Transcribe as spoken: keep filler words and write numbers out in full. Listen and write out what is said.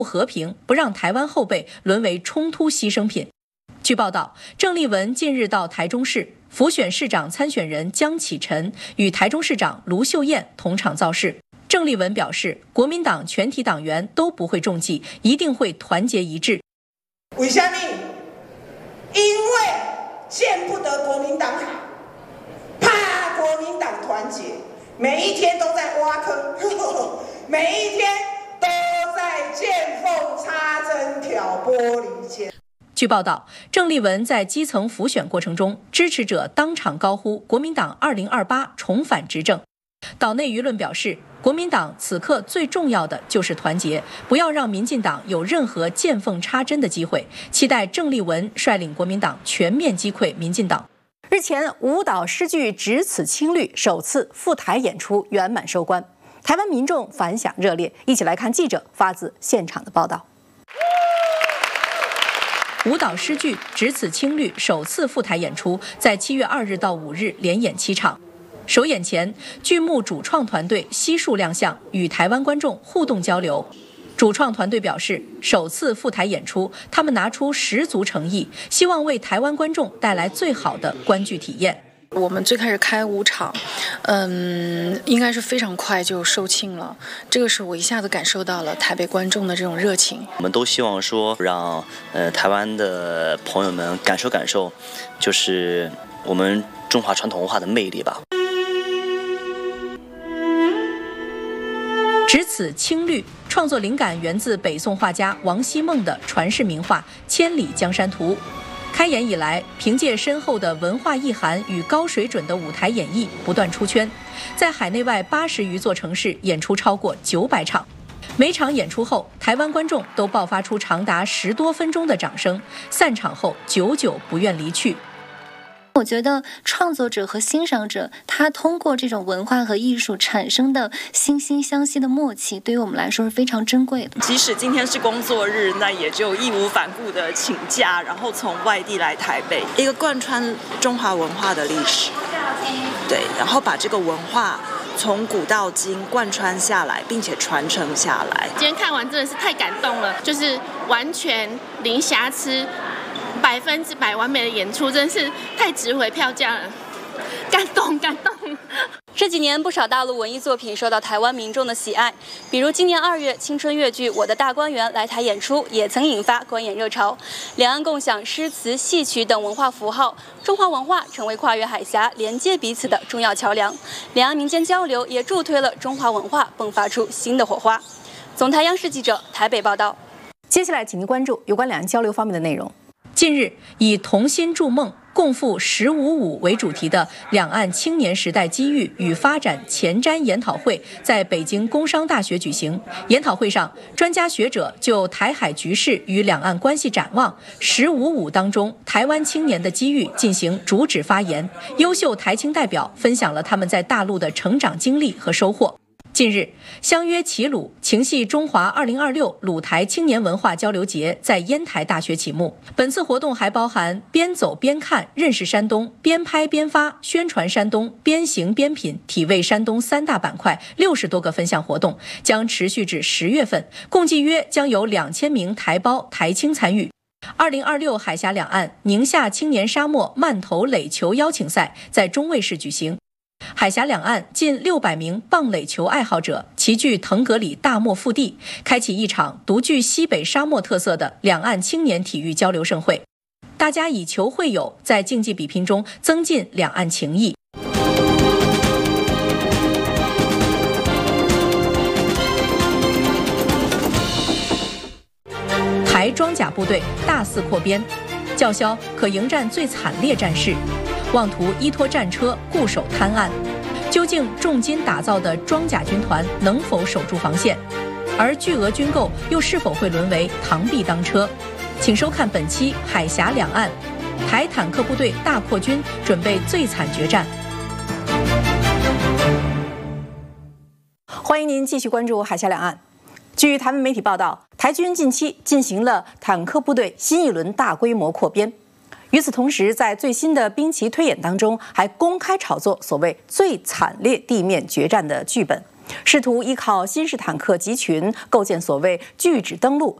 和平，不让台湾后辈沦为冲突牺牲品。据报道，郑丽文近日到台中市辅选市长参选人江启臣与台中市长卢秀燕同场造势。郑丽文表示，国民党全体党员都不会中计，一定会团结一致。 为什么？因为见不得国民党好，怕国民党团结，每一天都在挖坑，每一天都在见缝插针挑拨离间。 据报道，郑丽文在基层辅选过程中，支持者当场高呼国民党二零二八重返执政。岛内舆论表示，国民党此刻最重要的就是团结，不要让民进党有任何见缝插针的机会。期待郑丽文率领国民党全面击溃民进党。 日前，舞蹈诗剧《只此青绿》首次赴台演出圆满收官，台湾民众反响热烈。一起来看记者发自现场的报道。 舞蹈诗剧《只此青绿》首次赴台演出，在七月二日到五日连演七场。首演前，剧目主创团队悉数亮相，与台湾观众互动交流。主创团队表示，首次赴台演出，他们拿出十足诚意，希望为台湾观众带来最好的观剧体验。 我们最开始开五场，嗯，应该是非常快就售罄了。这个是我一下子感受到了台北观众的这种热情。 我们都希望说，让呃台湾的朋友们感受感受，就是我们中华传统文化的魅力吧。 只此青绿创作灵感源自北宋画家王希孟的传世名画《千里江山图》。开演以来，凭借深厚的文化意涵与高水准的舞台演绎，不断出圈，在海内外八十余座城市演出超过九百场。每场演出后，台湾观众都爆发出长达十多分钟的掌声，散场后久久不愿离去。 我觉得创作者和欣赏者，他通过这种文化和艺术产生的惺惺相惜的默契，对于我们来说是非常珍贵的。 即使今天是工作日，那也就义无反顾的请假，然后从外地来台北，一个贯穿中华文化的历史，对，然后把这个文化从古到今贯穿下来，并且传承下来。 今天看完真的是太感动了，就是完全零瑕疵。百分之百完美的演出，真是太值回票价了，感动感动。 这几年不少大陆文艺作品受到台湾民众的喜爱，比如今年二月青春越剧《我的大观园》来台演出，也曾引发观演热潮。两岸共享诗词戏曲等文化符号，中华文化成为跨越海峡、连接彼此的重要桥梁。两岸民间交流也助推了中华文化迸发出新的火花。总台央视记者台北报道。 接下来，请您关注有关两岸交流方面的内容。 近日，以同心筑梦、共赴十五五为主题的两岸青年时代机遇与发展前瞻研讨会在北京工商大学举行。研讨会上，专家学者就台海局势与两岸关系展望、十五五当中台湾青年的机遇进行主旨发言。优秀台青代表分享了他们在大陆的成长经历和收获。近日，相约齐鲁情系中华二零二六鲁台青年文化交流节在烟台大学启幕。本次活动还包含边走边看认识山东、边拍边发宣传山东、边行边品体味山东三大板块六十多个分项活动，将持续至十月份，共计约将有两千名台胞台青参与。二零二六海峡两岸宁夏青年沙漠慢投垒球邀请赛在中卫市举行。海峡两岸近六百名棒垒球爱好者齐聚腾格里大漠腹地，开启一场独具西北沙漠特色的两岸青年体育交流盛会。大家以球会友，在竞技比拼中增进两岸情谊。台装甲部队大肆扩编，叫嚣可迎战最惨烈战事。妄图依托战车固守滩岸，究竟重金打造的装甲军团能否守住防线？而巨额军购又是否会沦为螳臂当车？请收看本期《海峡两岸》，台坦克部队大扩军，准备最惨决战。 欢迎您继续关注《海峡两岸》。据台湾媒体报道，台军近期进行了坦克部队新一轮大规模扩编。与此同时，在最新的兵棋推演当中，还公开炒作所谓最惨烈地面决战的剧本。 试图依靠新式坦克集群构建所谓拒止登陆、